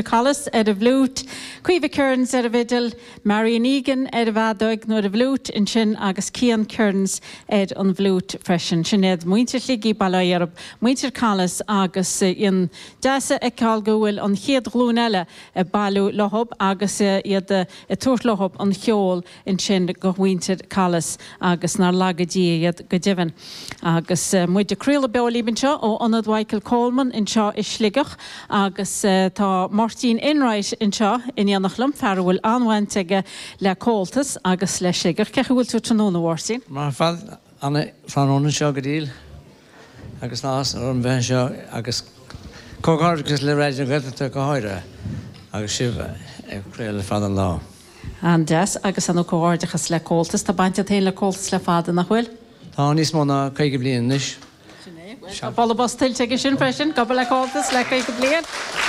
Collis a bhlút, Cuive Kearns a vidal, Marian Egan a bhadóig nó a bhlút in sin agus Cian Kearns an bhlút freisin. Sin muintir ligi balaarab, muintir Collis agus in dasa a calgúil an chéad glúnelle a balú lohob agus iad a tuairt lohob an cheol in sin go muintir Collis agus nar lagadí iad go divan. Agus muid a críla beolíbin seo ó anad Michael Coleman in seo is sligach agus tá Martin Enright in seo in Ianachlam ferhfuil anhaintige le cóltas agus le sligach. Cecha bhfuil tú tróna bhharsín? Mar fad anna fanóna seo go díl agus nás ar an bheith seo agus cógáirgus le réidir gaiilta go háire agus sibh créile fad an lá. An des agus an cógáirdeachas le cóltas, tá bainte taon le cóltas le fada nach bhfuil? Tá níos móna caige bliain nis. Ballabás tiltte sin freisin, gabal le cóltas le caige bliain.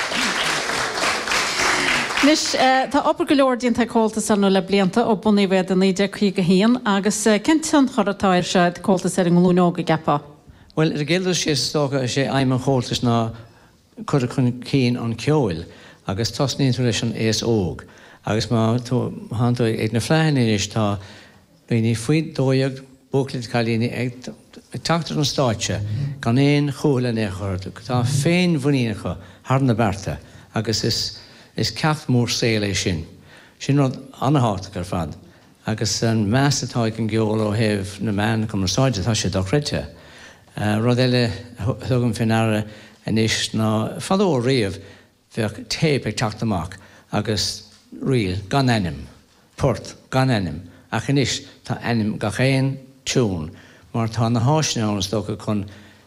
Nis tá obair go leordíonn tá cóltas an le blianta ó bunaí bhéad an 9 híon agus cin tún choratáir se cóltas ar an glúnóga gapa? Well, ar ggéidir sé stocha sé aim an cóltas ná chur chun cín an ceoil agus tosníonn leis an éas óg. Agus má hanú ag na phleanáis tá bhíoní faoi dóag bóclid chalíní ag teachtar an stáitse gan éon chúla néchirú. Tá féin bhuiínacha thar na berta agus is ceacht mór sé lei sin. Sin rud anhacht gur fad. Agus an measatá an geol ó heh na man chun stáide tá sé dochreite. Rud eile thugam finara inis ná fadó riamh bheith tape ag teachtamach agus riil gan enim, port gan enim, ach inis tá enim ga chéin tún, mar tá na háisneánas docha chun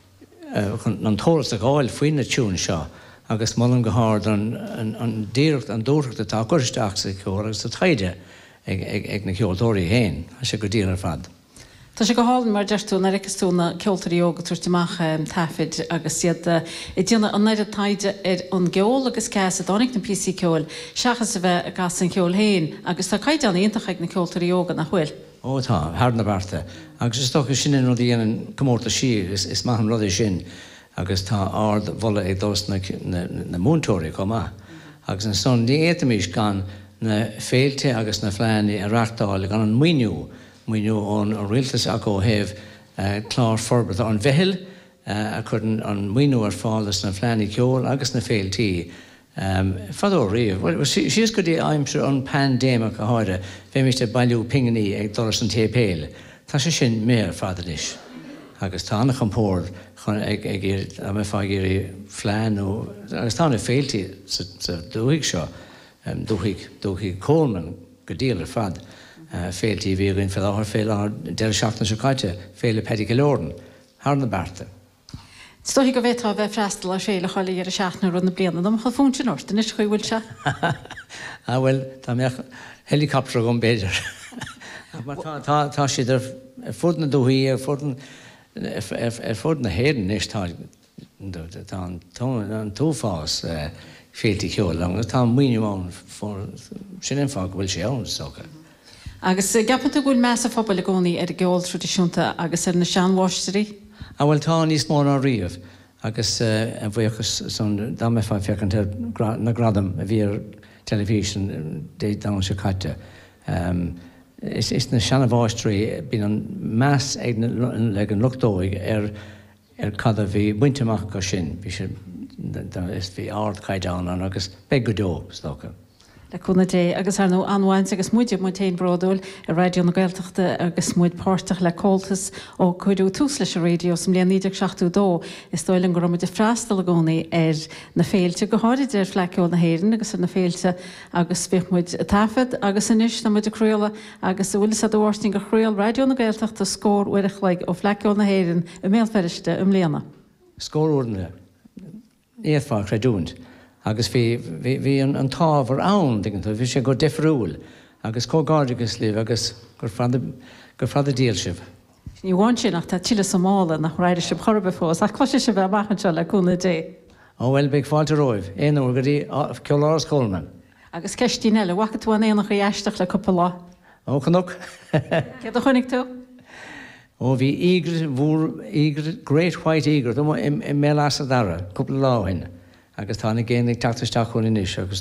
an tóras a gáil faoin na tún seo, agus mullam go háir an díreacht an dúreacht atá guristeach sa ceol agus a taide ag na ceoltóirí héin, a sé go dír ar fad. Tá sé go hálan mar deirtú na recastúna ceoltarí óga tuairteach taifid agus iad i dtíanana an naid a taide ar an geol agus ceas a dánig na PC ceol, seachas a bheith a gas an ceol héin, agus tá caiide an ionintach ag na ceoltarí óga nach bhfuil. Ó tá, thar na barta. Agus is stocha sin in rudí dhéanaan comórta sír, is maitham rudí sin, agus tá ard bhola ag dós na múntóirí comá. Agus an son ní étamís gan na féilte agus na phleanaí a reachtáil gan an muinú ón rialtas a go heh clár forbert an bhehil a chun an muinú ar fálas na phleanaí ceol agus na féiltíí. Fadó riamh. Sios go dtí aimsir an pandémach a háire féimiiste bailú pinganí ag doras an tépéile. Tá sé sin méar fadanis. Agus tána champór chun ag fá géirí phlean agus tána féiltí sa dúigh seo, dúigh Coleman go díal ar fad. Féiltí bhíoinn fé áthar féil ar deir seachna se caite féile pedi golódan, thar na berta. Stoí go bhétá bheith freistal a séile chola ar a seaachna rud na bliana, am chu fún sin orta, is chuhfuil se? Bhfuil tá meach helicopter gom béidir. Tá siad ar fud na dúthaí ar fud na héan is tá an túfás féiltí ceol agus tá muoineáin sin fá go bhfuil sé ann socha. Agus gapan tú gúil meas a phobal a gcónaí ar geol tradiisiúnta agus ar na seanmhaistearí? Bhfuil tá níos mór á riamh agus a bhuichas son dámeá feachanta na gradam a bhí ar televísin dé dá se caite. Is na seanmhaistearí bín an meas ag le an luchtdóig ar cad a bhí buinteach go sin, bhí ard caiideán agus be go dó stocha. Le chuna dé agus ar nó anhaint agus muide mu taon brodúil a radio na Gaeltachta agus muid páirteach le cóltas ó chuidú tús leis a radio som líon 9-7 is stoilin go muid freistal a gcónaí ar na féilte go háirid ar fleiceol na héireann agus ar na féilte agus bhíh muid a tafad agus inis na muid a cruúla agus bhfuil a dúirting go chruúil radio na Gaeltachta scór uireach le ó fleiceol na héireann i méalferiste léana. Scór éadfá creidúint. Agus bhí an tábhar ann, bhí sé go defriúil, agus cógáirdegus líomh agus gur fada díal sibh. Ní bhain sin nach tá tíle Somála nach ráidir sib chorbe fós, ach cloise se bheith maihan seo le cúna dé. Ó bhfuil beag fáilte roimh, éonúir go dtí ceolás Coleman. Agus ceistín eile, bhacha éanach a dheisteach le cuppa lá. Ó chanach. Céad a chunig tú? Ó bhí ígre, Great White Eagle, i mé as a dara, cúpla láhain. Agus tána géananig teachtasteach chun inis agus